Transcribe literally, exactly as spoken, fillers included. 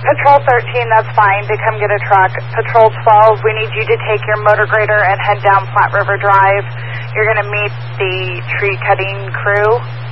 Patrol thirteen, that's fine. They come get a truck. Patrol twelve, we need you to take your motor grader and head down Platte River Drive. You're going to meet the tree cutting crew.